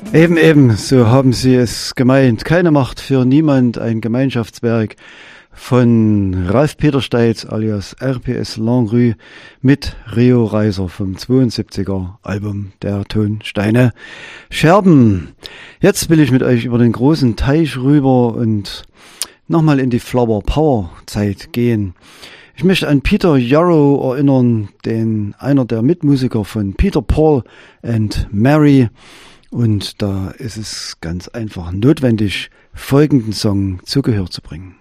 Eben, so haben Sie es gemeint. Keine Macht für niemand, ein Gemeinschaftswerk von Ralf Peter Steitz alias RPS Langrue mit Rio Reiser vom 72er Album Der Tonsteine Scherben. Jetzt will ich mit euch über den großen Teich rüber und nochmal in die Flower Power Zeit gehen. Ich möchte an Peter Yarrow erinnern, einer der Mitmusiker von Peter, Paul and Mary. Und da ist es ganz einfach notwendig, folgenden Song zu Gehör zu bringen.